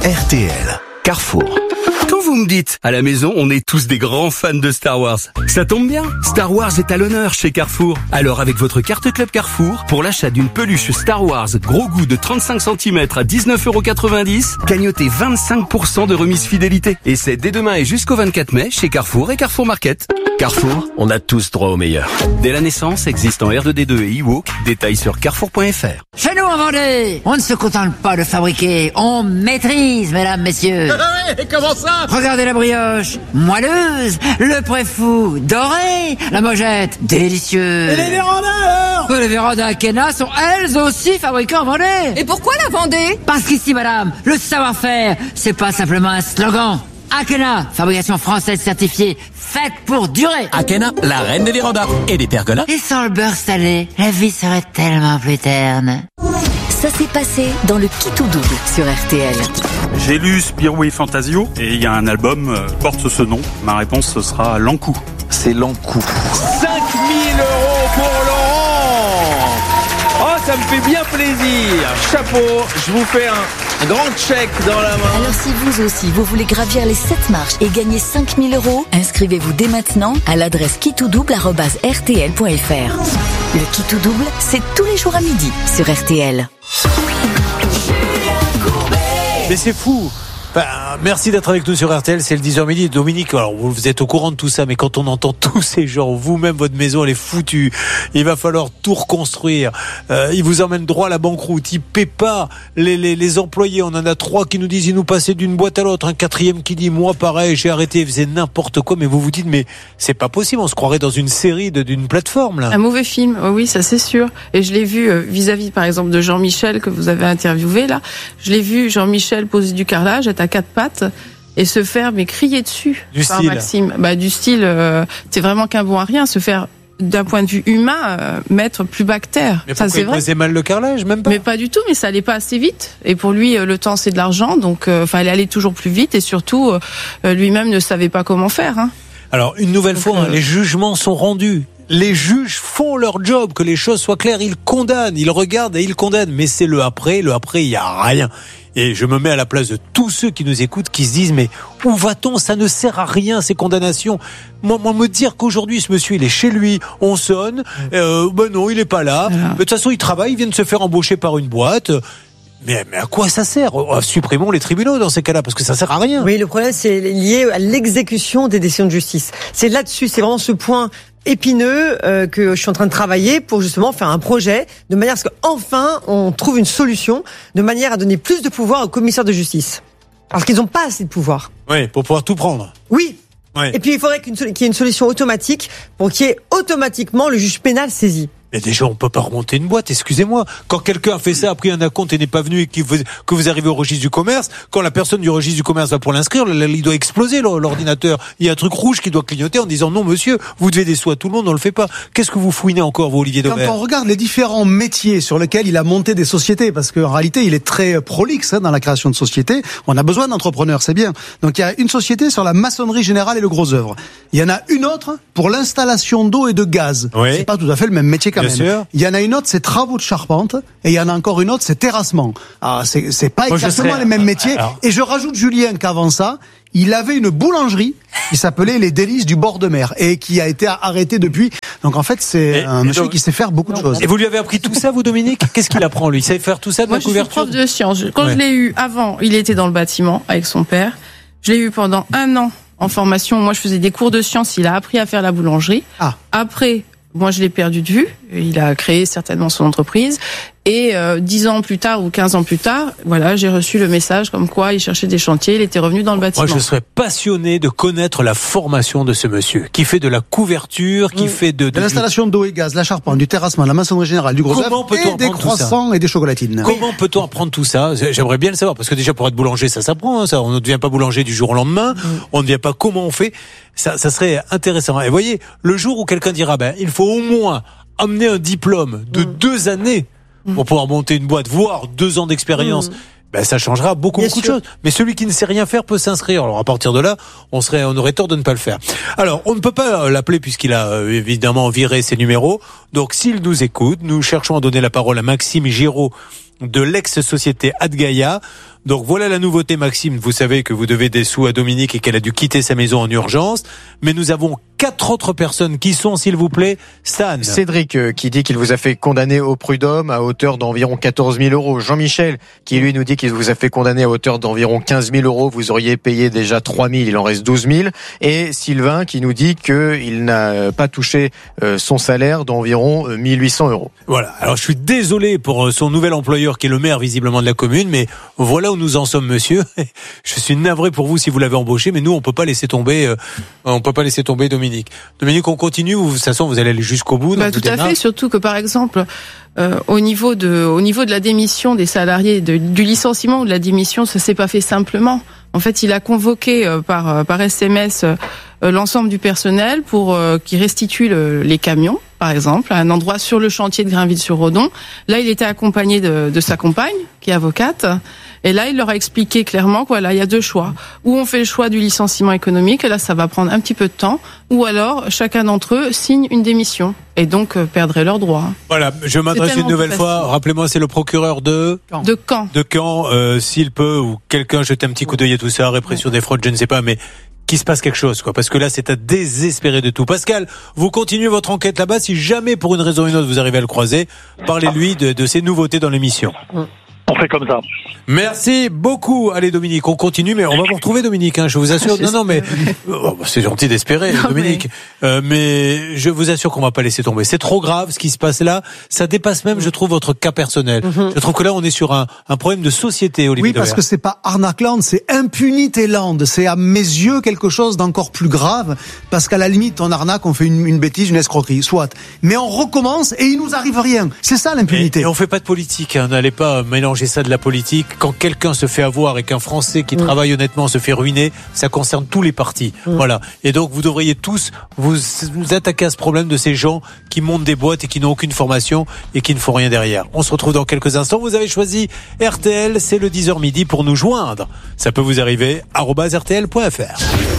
RTL, Carrefour. Quand vous me dites, à la maison, on est tous des grands fans de Star Wars, ça tombe bien, Star Wars est à l'honneur chez Carrefour. Alors avec votre carte Club Carrefour, pour l'achat d'une peluche Star Wars gros goût de 35 cm à 19,90€, cagnotez 25% de remise fidélité. Et c'est dès demain et jusqu'au 24 mai chez Carrefour et Carrefour Market. Carrefour, on a tous droit au meilleur. Dès la naissance, existe en R2D2 et eWalk, détails sur carrefour.fr. Chez nous en Vendée, on ne se contente pas de fabriquer, on maîtrise, mesdames, messieurs. Ouais, comment ça? Regardez la brioche, moelleuse, le préfou, doré, la mojette, délicieuse. Et les vérandas alors? Les vérandas Akena sont elles aussi fabriquées en Vendée. Et pourquoi la Vendée? Parce qu'ici, madame, le savoir-faire, c'est pas simplement un slogan. Akena, fabrication française certifiée, faite pour durer. Akena, la reine des vérandas et des pergolas. Et sans le beurre salé, la vie serait tellement plus terne. Ça s'est passé dans le Qui tout double sur RTL. J'ai lu Spirou et Fantasio et il y a un album porte ce nom. Ma réponse ce sera L'Ankou. C'est L'Ankou. 5 000 € pour Laurent. Oh, ça me fait bien plaisir. Chapeau, je vous fais un grand chèque dans la main. Alors si vous aussi, vous voulez gravir les 7 marches et gagner 5 000 €, inscrivez-vous dès maintenant à l'adresse quitoudouble@rtl.fr. Le Qui tout double, c'est tous les jours à midi sur RTL. Mais c'est fou. Merci d'être avec nous sur RTL, c'est le 10h midi. Dominique, alors vous êtes au courant de tout ça, mais quand on entend tous ces gens, vous-même votre maison elle est foutue, il va falloir tout reconstruire, ils vous emmènent droit à la banqueroute, ils paient pas les employés, on en a 3 qui nous disent ils nous passaient d'une boîte à l'autre, un 4e qui dit moi pareil, j'ai arrêté, ils faisaient n'importe quoi, mais vous vous dites mais c'est pas possible, on se croirait dans une série d'une plateforme là. Un mauvais film, oui ça c'est sûr, et je l'ai vu vis-à-vis par exemple de Jean-Michel que vous avez interviewé là, je l'ai vu Jean-Michel poser du carrelage, être à 4 pattes et se faire crier dessus par Maxime. Du style, c'est vraiment qu'un bon à rien, se faire d'un point de vue humain mettre plus bas que terre. Mais ça c'est vrai. Il faisait mal le carrelage, même pas. Mais pas du tout, mais ça allait pas assez vite. Et pour lui, le temps c'est de l'argent, donc fallait aller toujours plus vite et surtout lui-même ne savait pas comment faire. Hein. Alors une nouvelle fois, les jugements sont rendus. Les juges font leur job, que les choses soient claires, ils condamnent, ils regardent et ils condamnent. Mais c'est le après, il y a rien. Et je me mets à la place de tous ceux qui nous écoutent, qui se disent mais où va-t-on? Ça ne sert à rien ces condamnations. Moi me dire qu'aujourd'hui ce monsieur il est chez lui, on sonne, non il est pas là. Mais de toute façon il travaille, il vient de se faire embaucher par une boîte. Mais à quoi ça sert? Supprimons les tribunaux dans ces cas-là, parce que ça sert à rien. Oui, le problème c'est lié à l'exécution des décisions de justice. C'est là-dessus, c'est vraiment ce point épineux que je suis en train de travailler pour justement faire un projet de manière à ce qu'enfin on trouve une solution de manière à donner plus de pouvoir aux commissaires de justice. Parce qu'ils n'ont pas assez de pouvoir. Oui, pour pouvoir tout prendre. Oui. Ouais. Et puis il faudrait qu'il y ait une solution automatique pour qu'il y ait automatiquement le juge pénal saisi. Mais déjà, on peut pas remonter une boîte, excusez-moi. Quand quelqu'un a fait ça, a pris un acompte et n'est pas venu et que vous arrivez au registre du commerce, quand la personne du registre du commerce va pour l'inscrire, il doit exploser l'ordinateur. Il y a un truc rouge qui doit clignoter en disant non monsieur, vous devez des sous à tout le monde, on le fait pas. Qu'est-ce que vous fouinez encore, vous, Olivier Daubert? Quand on regarde les différents métiers sur lesquels il a monté des sociétés, parce qu'en réalité, il est très prolixe dans la création de sociétés, on a besoin d'entrepreneurs, c'est bien. Donc il y a une société sur la maçonnerie générale et le gros œuvre. Il y en a une autre pour l'installation d'eau et de gaz. Oui. C'est pas tout à fait le même métier quand même. Sûr. Il y en a une autre, c'est travaux de charpente, et il y en a encore une autre, c'est terrassement. Alors, c'est pas exactement les mêmes métiers. Alors... Et je rajoute, Julien, qu'avant ça, il avait une boulangerie qui s'appelait Les Délices du bord de mer, et qui a été arrêté depuis. Donc en fait, c'est un monsieur qui sait faire beaucoup de choses. Et vous lui avez appris tout ça, vous, Dominique? Qu'est-ce qu'il apprend, lui? Il sait faire tout ça de la couverture? Moi, je suis prof de sciences. Quand je l'ai eu avant, il était dans le bâtiment avec son père. Je l'ai eu pendant 1 an en formation. Moi, je faisais des cours de sciences. Il a appris à faire la boulangerie. Après... Moi, je l'ai perdu de vue. Il a créé certainement son entreprise. Et 10 ans plus tard ou 15 ans plus tard, voilà, j'ai reçu le message comme quoi il cherchait des chantiers, il était revenu dans le bâtiment. Moi, je serais passionné de connaître la formation de ce monsieur, qui fait de la couverture, qui fait de l'installation d'eau et gaz, la charpente, du terrassement, la maçonnerie générale, du gros œuvre, et des croissants et des chocolatines. Comment peut-on apprendre tout ça? J'aimerais bien le savoir, parce que déjà pour être boulanger, ça s'apprend, hein, ça. On ne devient pas boulanger du jour au lendemain. On ne devient pas comment on fait. Ça serait intéressant. Et voyez, le jour où quelqu'un dira, il faut au moins amener un diplôme de 2 années pour pouvoir monter une boîte, voire 2 ans d'expérience, ça changera beaucoup de choses. Mais celui qui ne sait rien faire peut s'inscrire. Alors à partir de là, on aurait tort de ne pas le faire. Alors on ne peut pas l'appeler puisqu'il a évidemment viré ses numéros. Donc s'il nous écoute, nous cherchons à donner la parole à Maxime Giraud de l'ex-société Adgaia. Donc voilà la nouveauté, Maxime. Vous savez que vous devez des sous à Dominique et qu'elle a dû quitter sa maison en urgence. Mais nous avons 4 autres personnes qui sont, s'il vous plaît, Stan. Cédric qui dit qu'il vous a fait condamner au prud'homme à hauteur d'environ 14 000 euros. Jean-Michel qui lui nous dit qu'il vous a fait condamner à hauteur d'environ 15 000 euros. Vous auriez payé déjà 3 000, il en reste 12 000. Et Sylvain qui nous dit qu'il n'a pas touché son salaire d'environ 1 800 euros. Voilà. Alors je suis désolé pour son nouvel employeur qui est le maire visiblement de la commune, mais voilà où nous en sommes, monsieur. Je suis navré pour vous si vous l'avez embauché, mais nous on peut pas laisser tomber. On peut pas laisser tomber Dominique. Dominique, on continue ou de toute façon vous allez aller jusqu'au bout? Tout à fait. Surtout que par exemple, au niveau de la démission des salariés, du licenciement ou de la démission, ça s'est pas fait simplement. En fait, il a convoqué par SMS l'ensemble du personnel pour qu'il restitue les camions, par exemple, à un endroit sur le chantier de Grainville-sur-Rodon. Là, il était accompagné de sa compagne, qui est avocate. Et là, il leur a expliqué clairement que voilà, il y a 2 choix. Ou on fait le choix du licenciement économique, et là, ça va prendre un petit peu de temps. Ou alors, chacun d'entre eux signe une démission. Et donc, perdrait leurs droits. Voilà, je m'adresse une nouvelle fois. Rappelez-moi, c'est le procureur de Caen. De Caen, s'il peut, ou quelqu'un jette un petit coup d'œil à tout ça, répression des fraudes, je ne sais pas, mais qu'il se passe quelque chose, quoi, parce que là, c'est à désespérer de tout. Pascal, vous continuez votre enquête là-bas. Si jamais, pour une raison ou une autre, vous arrivez à le croiser, parlez-lui de ces nouveautés dans l'émission. On fait comme ça. Merci beaucoup. Allez Dominique, on continue, mais on va vous retrouver Dominique, je vous assure. Non, mais c'est gentil d'espérer, Dominique. Mais je vous assure qu'on va pas laisser tomber. C'est trop grave ce qui se passe là. Ça dépasse même, je trouve, votre cas personnel. Je trouve que là, on est sur un problème de société, Olivier. Oui, parce que c'est pas Arnaqueland, c'est Impunitéland. C'est à mes yeux quelque chose d'encore plus grave, parce qu'à la limite, on arnaque, on fait une bêtise, une escroquerie, soit. Mais on recommence et il nous arrive rien. C'est ça l'impunité. Et on fait pas de politique. N'allez pas mélanger ça de la politique. Quand quelqu'un se fait avoir et qu'un Français qui travaille honnêtement se fait ruiner, ça concerne tous les partis. Voilà. Et donc vous devriez tous vous attaquer à ce problème de ces gens qui montent des boîtes et qui n'ont aucune formation et qui ne font rien derrière. On se retrouve dans quelques instants. Vous avez choisi RTL, c'est le 10h midi pour nous joindre. Ça peut vous arriver @rtl.fr.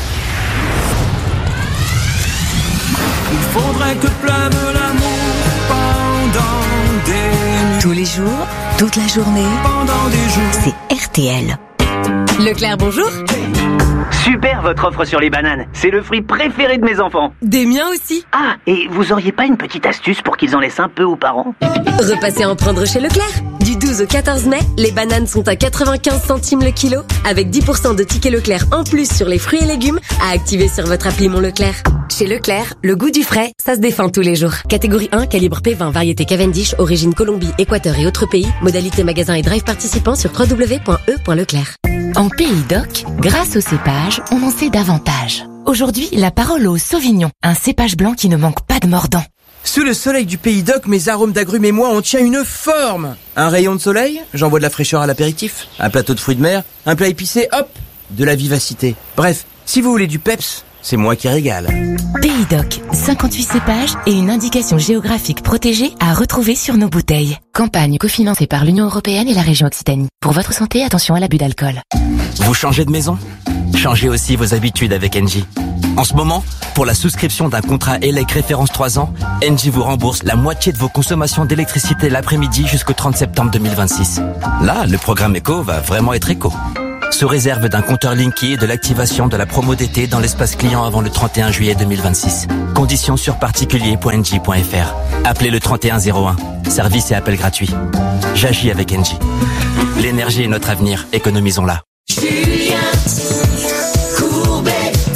Il faudrait que pleuve l'amour pendant des nuits. Tous les jours, toute la journée, pendant des jours. C'est RTL. Leclerc, bonjour. Super votre offre sur les bananes. C'est le fruit préféré de mes enfants. Des miens aussi. Ah, et vous auriez pas une petite astuce pour qu'ils en laissent un peu aux parents? Repassez en prendre chez Leclerc. Du 12 au 14 mai, les bananes sont à 95 centimes le kilo, avec 10% de tickets Leclerc en plus sur les fruits et légumes à activer sur votre appli Mon Leclerc. Chez Leclerc, le goût du frais, ça se défend tous les jours. Catégorie 1, calibre P20, variété Cavendish, origine Colombie, Équateur et autres pays. Modalité magasin et drive participants sur www.e.leclerc. En Pays d'Oc, grâce au cépage, on en sait davantage. Aujourd'hui, la parole au Sauvignon, un cépage blanc qui ne manque pas de mordant. Sous le soleil du Pays d'Oc, mes arômes d'agrumes et moi, on tient une forme. Un rayon de soleil, j'envoie de la fraîcheur à l'apéritif. Un plateau de fruits de mer, un plat épicé, hop, de la vivacité. Bref, si vous voulez du peps, c'est moi qui régale. Pays d'Oc, 58 cépages et une indication géographique protégée à retrouver sur nos bouteilles. Campagne cofinancée par l'Union européenne et la région Occitanie. Pour votre santé, attention à l'abus d'alcool. Vous changez de maison? Changez aussi vos habitudes avec Engie. En ce moment, pour la souscription d'un contrat ELEC référence 3 ans, Engie vous rembourse la moitié de vos consommations d'électricité l'après-midi jusqu'au 30 septembre 2026. Là, le programme éco va vraiment être éco. Sous réserve d'un compteur Linky et de l'activation de la promo d'été dans l'espace client avant le 31 juillet 2026. Conditions sur particulier.engie.fr. Appelez le 3101. Service et appel gratuit. J'agis avec Engie. L'énergie est notre avenir. Économisons-la. Julien Courbet,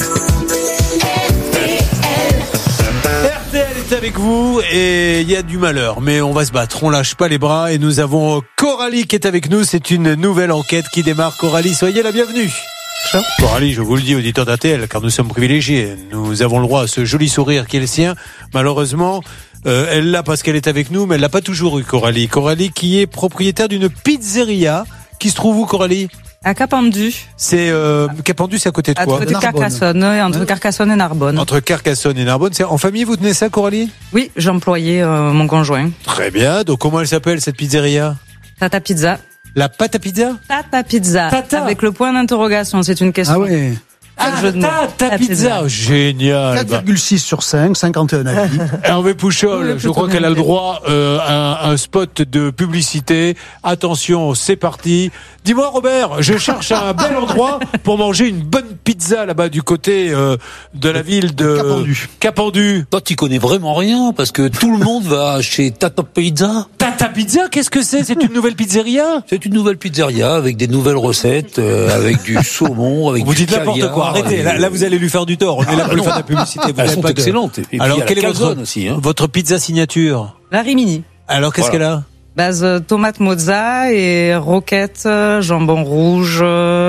RTL est avec vous et il y a du malheur, mais on va se battre, on lâche pas les bras et nous avons Coralie qui est avec nous. C'est une nouvelle enquête qui démarre. Coralie, soyez la bienvenue. Coralie, je vous le dis, auditeur d'RTL, car nous sommes privilégiés. Nous avons le droit à ce joli sourire qui est le sien. Malheureusement, elle l'a parce qu'elle est avec nous, mais elle l'a pas toujours eu, Coralie. Coralie qui est propriétaire d'une pizzeria qui se trouve où, Coralie? À Capendu. C'est Capendu, c'est à côté de quoi? À côté de Carcassonne, entre Carcassonne et Narbonne. Entre Carcassonne et Narbonne. C'est en famille, vous tenez ça, Coralie? Oui, j'employais mon conjoint. Très bien. Donc comment elle s'appelle cette pizzeria? Tata Pizza. La pâte à pizza? Tata Pizza. Tata. Avec le point d'interrogation, c'est une question. Ah ouais. Ta pizza, génial. 4,6 sur 5, 51 avis. Hervé Pouchol, je crois qu'elle a le droit à un spot de publicité. Attention, c'est parti. Dis-moi Robert, je cherche un bel endroit pour manger une bonne pizza là-bas du côté de la ville de Capendu. Toi, tu connais vraiment rien parce que tout le monde va chez Tata Pizza. Tata Pizza, qu'est-ce que c'est ? C'est une nouvelle pizzeria ? C'est une nouvelle pizzeria avec des nouvelles recettes, avec du saumon, avec vous du dites n'importe quoi. Arrêtez. Là, vous allez lui faire du tort. On est là pour lui faire de la publicité. Elles sont excellentes. Et puis, alors, quelle est votre votre pizza signature ? La Rimini. Alors, qu'est-ce qu'elle a ? Base tomate mozza et roquette, jambon rouge.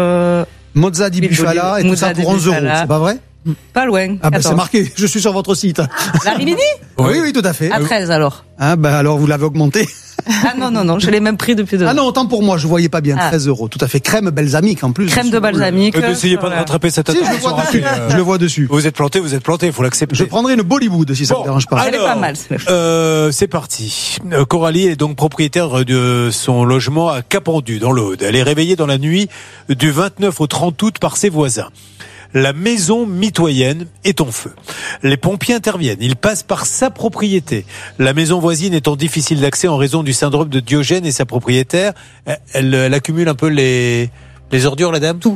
Mozza di bufala et tout ça pour 11 €. C'est pas vrai ? Pas loin. Ah c'est marqué. Je suis sur votre site. La Rimini ? Oui, tout à fait. À 13 alors. Ah alors vous l'avez augmenté. Ah non, je l'ai même pris depuis 2 ans. Ah non, autant pour moi, je voyais pas bien. 13 €. Tout à fait. Crème balsamique en plus. Crème de balsamique. N'essayez pas de rattraper cette attaque. Si, je le vois dessus. Vous êtes planté, il faut l'accepter. Je prendrai une Bollywood si ça ne dérange pas. Elle est pas mal. C'est parti. Coralie est donc propriétaire de son logement à Capendu, dans l'Aude. Elle est réveillée dans la nuit du 29 au 30 août par ses voisins. La maison mitoyenne est en feu. Les pompiers interviennent. Ils passent par sa propriété. La maison voisine étant difficile d'accès en raison du syndrome de Diogène et sa propriétaire, elle accumule un peu les ordures, la dame ? Tout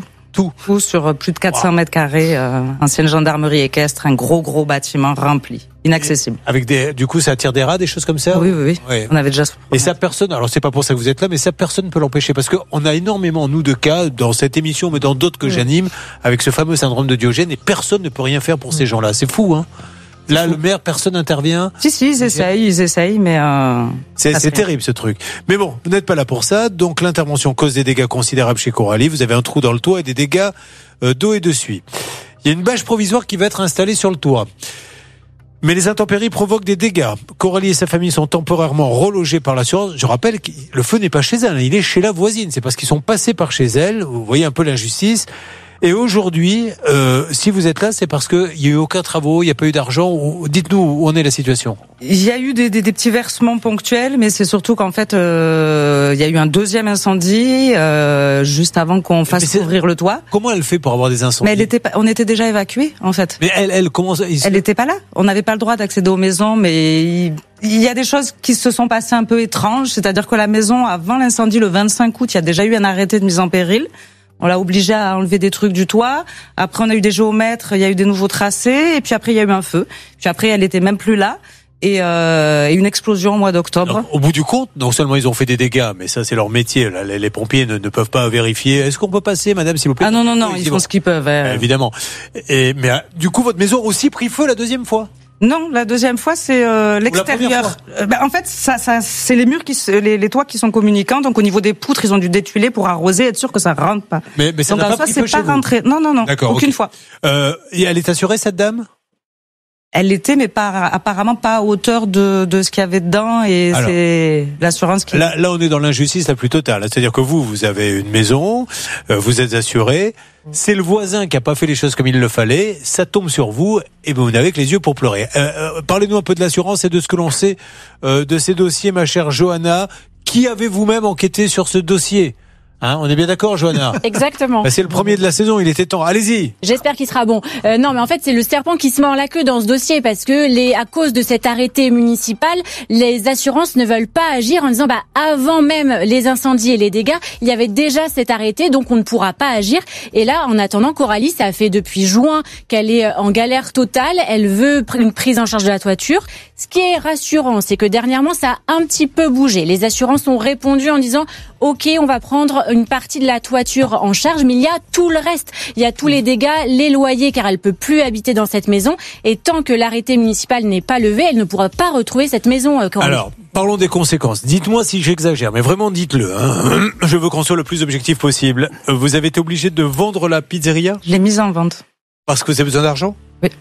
sur plus de 400 mètres carrés, ancienne gendarmerie équestre, un gros bâtiment rempli, inaccessible. Avec du coup, ça attire des rats, des choses comme ça ? Oui. On avait déjà. Et ça, personne, alors c'est pas pour ça que vous êtes là, mais ça, personne ne peut l'empêcher. Parce qu'on a énormément, nous, de cas, dans cette émission, mais dans d'autres que j'anime, avec ce fameux syndrome de Diogène, et personne ne peut rien faire pour ces gens-là. C'est fou, hein ? Là, le maire, personne n'intervient. Si, ils essayent, mais c'est terrible, ce truc. Mais bon, vous n'êtes pas là pour ça. Donc, l'intervention cause des dégâts considérables chez Coralie. Vous avez un trou dans le toit et des dégâts d'eau et de suie. Il y a une bâche provisoire qui va être installée sur le toit. Mais les intempéries provoquent des dégâts. Coralie et sa famille sont temporairement relogés par l'assurance. Je rappelle que le feu n'est pas chez elle, il est chez la voisine. C'est parce qu'ils sont passés par chez elle. Vous voyez un peu l'injustice. Et aujourd'hui, si vous êtes là, c'est parce qu'il n'y a eu aucun travaux, il n'y a pas eu d'argent. Dites-nous où en est la situation. Il y a eu des petits versements ponctuels, mais c'est surtout qu'en fait, il y a eu un deuxième incendie juste avant qu'on fasse ouvrir le toit. Comment elle fait pour avoir des incendies ? Mais on était déjà évacués, en fait. Mais elle comment ça, Elle n'était pas là. On n'avait pas le droit d'accéder aux maisons, mais il y a des choses qui se sont passées un peu étranges. C'est-à-dire que la maison, avant l'incendie, le 25 août, il y a déjà eu un arrêté de mise en péril. On l'a obligé à enlever des trucs du toit. Après, on a eu des géomètres, il y a eu des nouveaux tracés. Et puis après, il y a eu un feu. Puis après, elle était même plus là. Et une explosion au mois d'octobre. Alors, au bout du compte, non seulement ils ont fait des dégâts, mais ça c'est leur métier. Là, les pompiers ne peuvent pas vérifier. Est-ce qu'on peut passer, madame, s'il vous plaît ? Ah non, ils font ce qu'ils peuvent. Évidemment. Mais du coup, votre maison a aussi pris feu la deuxième fois ? Non, la deuxième fois c'est l'extérieur. En fait, ça c'est les murs les toits qui sont communicants. Donc au niveau des poutres, ils ont dû détuiler pour arroser, être sûr que ça rentre pas. Mais ça n'a pas pris feu chez vous ? Rentré. Non. D'accord, aucune fois. Et elle est assurée, cette dame ? Elle l'était, mais apparemment pas à hauteur de ce qu'il y avait dedans, et alors, c'est l'assurance qui... Là, on est dans l'injustice la plus totale. C'est-à-dire que vous avez une maison, vous êtes assuré, c'est le voisin qui a pas fait les choses comme il le fallait, ça tombe sur vous, et vous n'avez que les yeux pour pleurer. Parlez-nous un peu de l'assurance et de ce que l'on sait de ces dossiers, ma chère Johanna. Qui avez vous-même enquêté sur ce dossier ? On est bien d'accord, Johanna ? Exactement. C'est le premier de la saison, il était temps. Allez-y. J'espère qu'il sera bon. Non, mais en fait, c'est le serpent qui se mord la queue dans ce dossier, parce que à cause de cet arrêté municipal, les assurances ne veulent pas agir en disant, avant même les incendies et les dégâts, il y avait déjà cet arrêté, donc on ne pourra pas agir. Et là, en attendant, Coralie, ça fait depuis juin qu'elle est en galère totale. Elle veut une prise en charge de la toiture. Ce qui est rassurant, c'est que dernièrement, ça a un petit peu bougé. Les assurances ont répondu en disant, OK, on va prendre une partie de la toiture en charge, mais il y a tout le reste. Il y a tous les dégâts, les loyers, car elle peut plus habiter dans cette maison. Et tant que l'arrêté municipal n'est pas levé, elle ne pourra pas retrouver cette maison. Alors, parlons des conséquences. Dites-moi si j'exagère, mais vraiment dites-le. Je veux qu'on soit le plus objectif possible. Vous avez été obligé de vendre la pizzeria ? Je l'ai mise en vente. Parce que vous avez besoin d'argent ? Oui.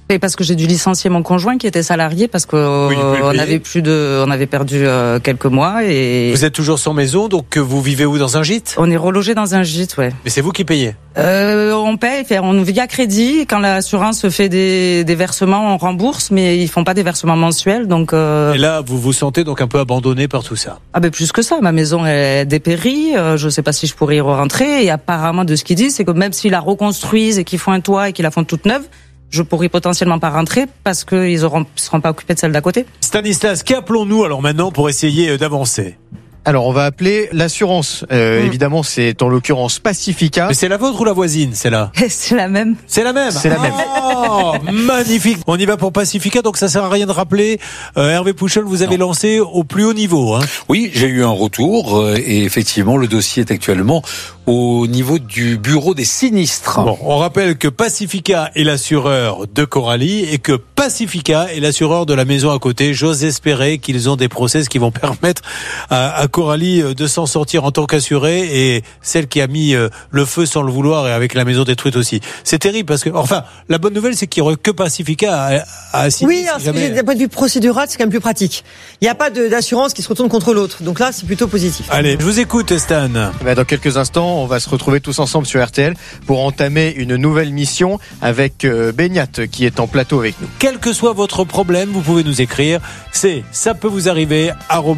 Et parce que j'ai dû licencier mon conjoint qui était salarié parce que on avait perdu quelques mois et. Vous êtes toujours sans maison, donc vous vivez où, dans un gîte? On est relogé dans un gîte, ouais. Mais c'est vous qui payez? On paye, on vit à crédit. Quand l'assurance fait des versements, on rembourse, mais ils font pas des versements mensuels, donc. Et là, vous vous sentez donc un peu abandonné par tout ça? Ah ben plus que ça, ma maison est dépérie. Je sais pas si je pourrais y rentrer. Et apparemment, de ce qu'ils disent, c'est que même s'ils la reconstruisent et qu'ils font un toit et qu'ils la font toute neuve, je pourrais potentiellement pas rentrer parce qu'ils seront pas occupés de celle d'à côté. Stanislas, qu'appelons-nous alors maintenant pour essayer d'avancer? Alors, on va appeler l'assurance. Évidemment, c'est en l'occurrence Pacifica. Mais c'est la vôtre ou la voisine, c'est là? C'est la même. C'est la même. C'est la même. Oh, magnifique. On y va pour Pacifica, donc ça sert à rien de rappeler. Hervé Pouchol, vous avez lancé au plus haut niveau, hein. Oui, j'ai eu un retour et effectivement, le dossier est actuellement au niveau du bureau des sinistres. Bon, on rappelle que Pacifica est l'assureur de Coralie et que Pacifica est l'assureur de la maison à côté. J'ose espérer qu'ils ont des process qui vont permettre à Coralie de s'en sortir en tant qu'assurée et celle qui a mis le feu sans le vouloir et avec la maison détruite aussi. C'est terrible parce que, enfin, la bonne nouvelle, c'est qu'il n'y aurait que Pacifica à assigner. Oui, alors, d'un point de vue procédural, c'est quand même plus pratique. Il n'y a pas d'assurance qui se retourne contre l'autre. Donc là, c'est plutôt positif. Allez, je vous écoute, Stan. Dans quelques instants, on va se retrouver tous ensemble sur RTL pour entamer une nouvelle mission avec Beignat qui est en plateau avec nous. Quel que soit votre problème, vous pouvez nous écrire. C'est ça peut vous arriver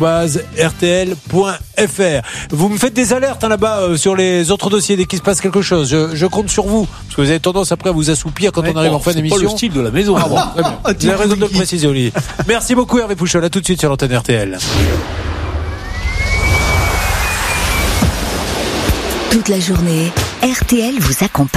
@rtl.fr. Vous me faites des alertes là-bas sur les autres dossiers dès qu'il se passe quelque chose. Je compte sur vous parce que vous avez tendance après à vous assoupir quand on arrive en fin d'émission. C'est pas le style de la maison. Ah bon, très bien. Vous avez raison de le préciser, Olivier. Merci beaucoup Hervé Pouchol. À tout de suite sur l'antenne RTL. Toute la journée, RTL vous accompagne.